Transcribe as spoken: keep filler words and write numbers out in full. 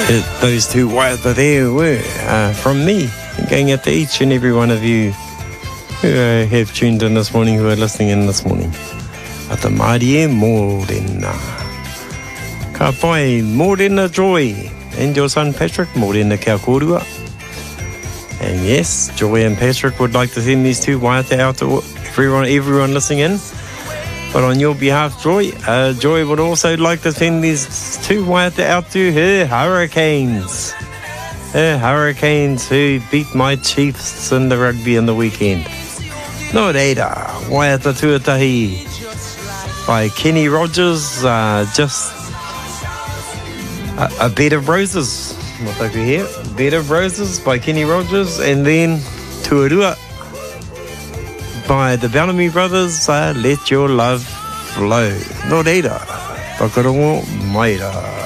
It, those two waiata there were uh, from me, going out to each and every one of you who uh, have tuned in this morning, who are listening in this morning. Ata Mārie mōrena. Ka pai mōrena Joy and your son Patrick, mōrena kia kōrua. And yes, Joy and Patrick would like to send these two waiata out to everyone, everyone listening in. But on your behalf, Joy, uh, Joy would also like to send these two waiata out to her Hurricanes. Her Hurricanes who beat my Chiefs in the rugby on the weekend. No reira, waiata tuatahi by Kenny Rogers, uh, just a, a bed of roses. What over here? Bed of Roses by Kenny Rogers, and then Tuarua by the Bellamy Brothers, uh, Let Your Love Flow. No reira, whakarongo mai rā.